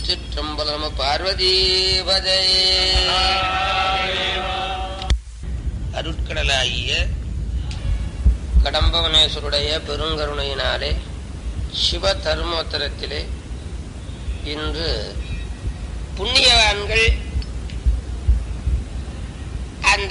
திருச்சிற்றம்பலம் பார்வதீபதே. அருட்கடலாகிய கடம்பவனேஸ்வருடைய பெருங்கருணையினாலே சிவ தர்மோத்தரத்திலே இன்று புண்ணியவான்கள் அந்த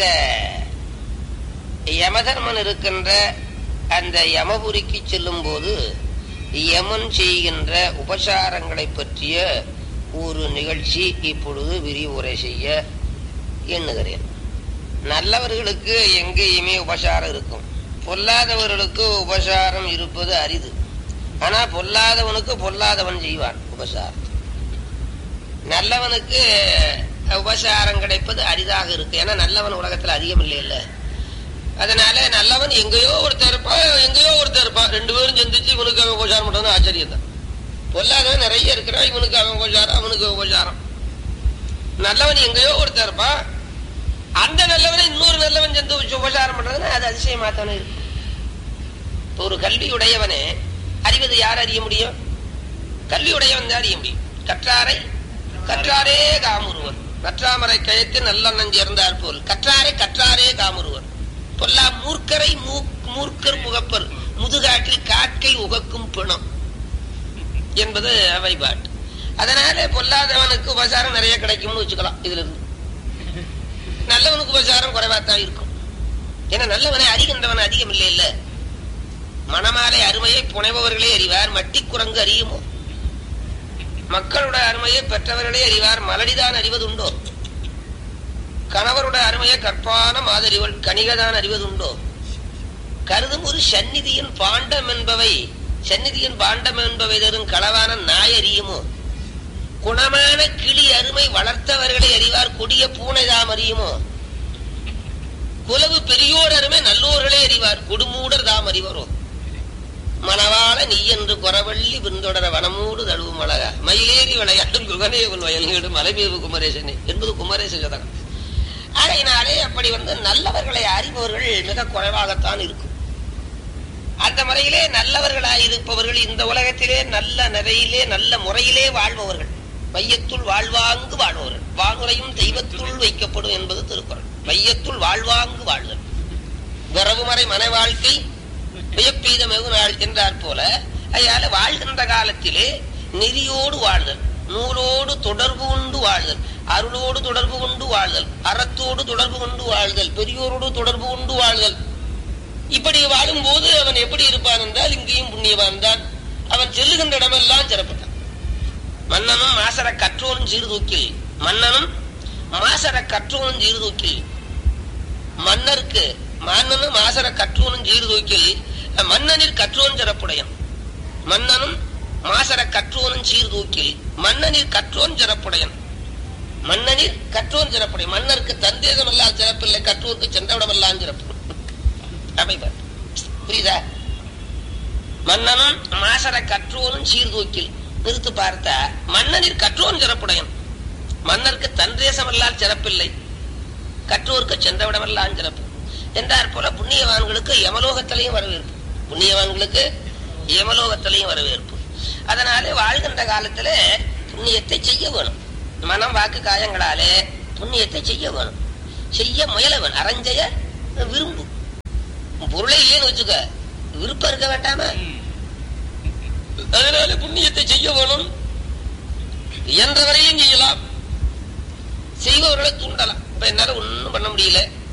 யமதர்மன் இருக்கின்ற அந்த யமபுரிக்கு செல்லும் போது யமன் செய்கின்ற உபசாரங்களை பற்றிய ஒரு நிகழ்ச்சி இப்பொழுது விரிவுரை செய்ய எண்ணுகிறேன். நல்லவர்களுக்கு எங்கேயுமே உபசாரம் இருக்கும், பொல்லாதவர்களுக்கு உபசாரம் இருப்பது அரிது. ஆனா பொல்லாதவனுக்கு பொல்லாதவன் செய்வான் உபசாரம். நல்லவனுக்கு உபசாரம் கிடைப்பது அரிதாக இருக்கு. ஏன்னா நல்லவன் உலகத்துல அதிகம் இல்லை இல்ல. அதனால நல்லவன் எங்கேயோ ஒருத்தர் இருப்பான், ரெண்டு பேரும் சந்திச்சு இவனுக்கு அவன் உபசாரம் பண்றது ஆச்சரியம் தான். பொல்லாதவன் நிறைய இருக்கிறான், இவனுக்கு அவன் உபசாரம், அவனுக்கு உபசாரம். நல்லவன் எங்கேயோ ஒருத்தர் இருப்பான், அந்த நல்லவனை இன்னொரு நல்லவன் சேர்ந்து உபசாரம் பண்றதுன்னா அது அதிசயமாத்தானே இருக்கும். ஒரு கல்வியுடையவனே அறிவது யார் அறிய முடியும்? கல்வியுடையவன் தான் அறிய முடியும். கற்றாரே காமுருவர், கற்றாமரை கயத்து நல்லெண்ணம் சேர்ந்தார் போல் கற்றாரே காமுருவர். பொல்லா மூர்க்கரை மூர்க்கர் முகப்பர் முதுகாட்டில் காக்கை உகக்கும் பிணம் என்பது வைபாட்டு. அதனால பொல்லாதவனுக்கு உபசாரம் நிறைய கிடைக்கும்னு வச்சுக்கலாம். இதுல இருந்து நல்லவனுக்கு உபசாரம் குறைவாத்தான் இருக்கும். ஏன்னா நல்லவனை அறிகின்றவன் அதிகம் இல்லை இல்ல. மணமாலை அருமையை புனைபவர்களே அறிவார், மட்டி குரங்கு அறியுமோ? மக்களுடைய அருமையை பெற்றவர்களே அறிவார், மலடிதான் அறிவதுண்டோ? கணவருடைய அருமையை கற்பான மாதறிவள் கணிகதான் அறிவதுண்டோ? கருதும் ஒரு சந்நிதியின் பாண்டம் என்பவை தரும் களவான நாய் அறியுமோ? குணமான கிளி அருமை வளர்த்தவர்களை அறிவார், கொடிய பூனைதாம் அறியுமோ? குலவு பெரியோர் அருமை நல்லோர்களே அறிவார், கொடுமூடர் தாம் அறிவரோ? மணவாள நீ என்று குறவள்ளி பின்தொடர வனமூடு தழுவும் அழகா மயிலேறி விளையாடும் குகனேவன் வயல்கீடு மலைமீது குமரேசனே என்பது குமரேச ஜதகம். ஆகையினாலே அப்படி நல்லவர்களை அறிபவர்கள் மிக குறைவாகத்தான் இருக்கும். அந்த முறையிலே நல்லவர்களாயிருப்பவர்கள் இந்த உலகத்திலே நல்ல நிலையிலே நல்ல முறையிலே வாழ்பவர்கள், மையத்துள் வாழ்வாங்கு வாழ்பவர்கள். வானுரையும் தெய்வத்துள் வைக்கப்படும் என்பது திருக்குறள். மையத்துள் வாழ்வாங்கு வாழ்தல், விரவுமறை மனை வாழ்க்கை வியப்பீத மெகு நாள் என்றார் போல. அதனால வாழ்கின்ற காலத்திலே நெறியோடு வாழ்தல், நூலோடு தொடர்பு கொண்டு வாழ்தல், அருளோடு தொடர்பு கொண்டு வாழ்தல், அறத்தோடு தொடர்பு கொண்டு வாழ்தல், பெரியோரோடு தொடர்பு கொண்டு வாழ்தல். இப்படி வாழும் போது அவன் எப்படி இருப்பான் என்றால் இங்கேயும் புண்ணியவான் தான். அவன் செல்லுகின்ற இடமெல்லாம் சிறப்புத்தான். மன்னனும் மாசர கற்றோனும் சீர்தூக்கில், மன்னருக்கு மன்னனும் மாசர கற்றோனும் சீர்தூக்கில் மன்னனில் கற்றோன் சிறப்புடையன். மன்னனும் மாசர கற்றோனும் சீர்தூக்கில் மன்னனில் கற்றோன் சிறப்புடையன். மன்னருக்கு தந்தேசம் எல்லாம் சிறப்பில்லை, கற்றோருக்கு சென்றவிடம் எல்லாம் சிறப்பு. புரியுதா? மன்னனும் மாசர கற்றோனும் சீர்தூக்கில் நிறுத்து பார்த்தா மன்னனில் கற்றோன் சிறப்புடையன். மன்னருக்கு தந்தேசம் எல்லாம் சிறப்பில்லை, கற்றோருக்கு சென்றவிடமெல்லாம் சிறப்பு என்றார் போல புண்ணியவான்களுக்கு யமலோகத்திலையும் வரவேற்பு. அதனாலே வாழ்கின்ற காலத்துல புண்ணியத்தை செய்ய வேணும். மனம் வாக்கு காயங்களாலே புண்ணியத்தை செய்ய வேணும், செய்ய முயலவன். அறஞ்செய விரும்பு. பொருளை இல்லைன்னு வச்சுக்க, விருப்பம் இருக்க வேண்டாமா? அதனால புண்ணியத்தை செய்ய வேணும். என்ற வரையும் செய்யலாம், செய்பவர்களை தூண்டலாம். இப்ப என்னால ஒன்னும் பண்ண முடியல,